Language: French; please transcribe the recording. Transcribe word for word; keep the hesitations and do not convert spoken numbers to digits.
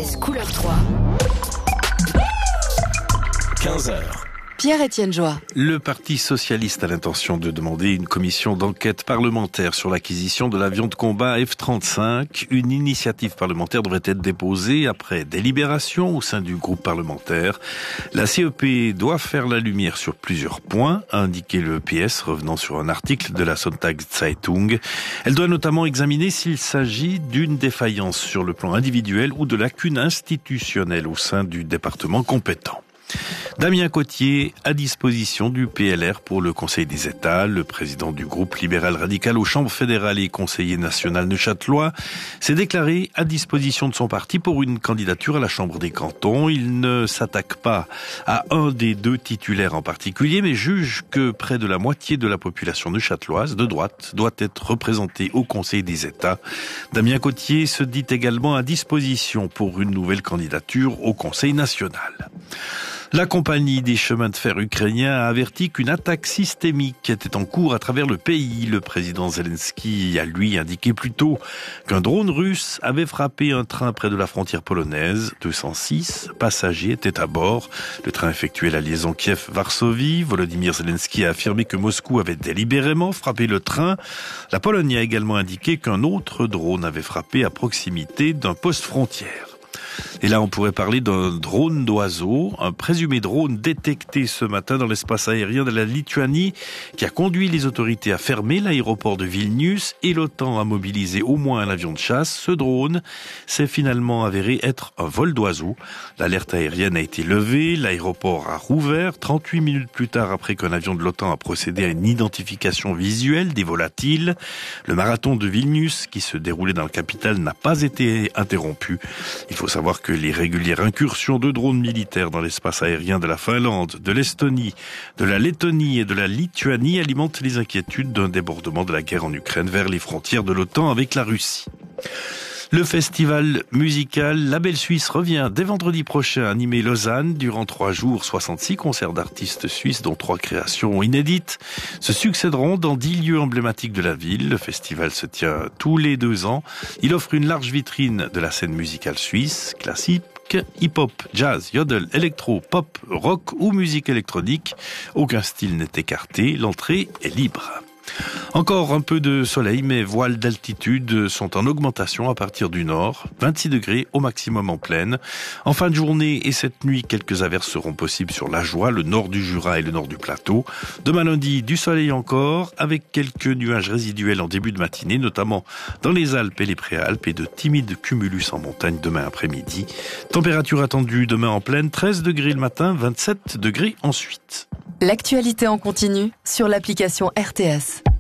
S couleur trois. quinze heures. Pierre-Étienne Joie. Le Parti socialiste a l'intention de demander une commission d'enquête parlementaire sur l'acquisition de l'avion de combat F trente-cinq. Une initiative parlementaire devrait être déposée après délibération au sein du groupe parlementaire. La C E P doit faire la lumière sur plusieurs points, a indiqué le P S, revenant sur un article de la Sonntagszeitung. Elle doit notamment examiner s'il s'agit d'une défaillance sur le plan individuel ou de lacunes institutionnelles au sein du département compétent. Damien Cottier, à disposition du P L R pour le Conseil des États. Le président du groupe libéral radical aux chambres fédérales et conseiller national neuchâtelois s'est déclaré à disposition de son parti pour une candidature à la Chambre des cantons. Il ne s'attaque pas à un des deux titulaires en particulier, mais juge que près de la moitié de la population neuchâteloise de droite doit être représentée au Conseil des États. Damien Cottier se dit également à disposition pour une nouvelle candidature au Conseil national. La compagnie des chemins de fer ukrainiens a averti qu'une attaque systémique était en cours à travers le pays. Le président Zelensky a lui indiqué plus tôt qu'un drone russe avait frappé un train près de la frontière polonaise. deux cent six passagers étaient à bord. Le train effectuait la liaison Kiev-Varsovie. Volodymyr Zelensky a affirmé que Moscou avait délibérément frappé le train. La Pologne a également indiqué qu'un autre drone avait frappé à proximité d'un poste frontière. Et là, on pourrait parler d'un drone d'oiseau, un présumé drone détecté ce matin dans l'espace aérien de la Lituanie qui a conduit les autorités à fermer l'aéroport de Vilnius et l'OTAN à mobiliser au moins un avion de chasse. Ce drone s'est finalement avéré être un vol d'oiseau. L'alerte aérienne a été levée, l'aéroport a rouvert trente-huit minutes plus tard après qu'un avion de l'OTAN a procédé à une identification visuelle des volatiles. Le marathon de Vilnius qui se déroulait dans la capitale n'a pas été interrompu. Il faut savoir que les régulières incursions de drones militaires dans l'espace aérien de la Finlande, de l'Estonie, de la Lettonie et de la Lituanie alimentent les inquiétudes d'un débordement de la guerre en Ukraine vers les frontières de l'OTAN avec la Russie. Le festival musical La Belle Suisse revient dès vendredi prochain à Nîmes-Lausanne. Durant trois jours, soixante-six concerts d'artistes suisses, dont trois créations inédites, se succéderont dans dix lieux emblématiques de la ville. Le festival se tient tous les deux ans. Il offre une large vitrine de la scène musicale suisse, classique, hip-hop, jazz, yodel, électro, pop, rock ou musique électronique. Aucun style n'est écarté, l'entrée est libre. Encore un peu de soleil, mais voiles d'altitude sont en augmentation à partir du nord. vingt-six degrés au maximum en plaine. En fin de journée et cette nuit, quelques averses seront possibles sur la Joie, le nord du Jura et le nord du plateau. Demain lundi, du soleil encore, avec quelques nuages résiduels en début de matinée, notamment dans les Alpes et les Préalpes, et de timides cumulus en montagne demain après-midi. Température attendue demain en plaine, treize degrés le matin, vingt-sept degrés ensuite. L'actualité en continu sur l'application R T S.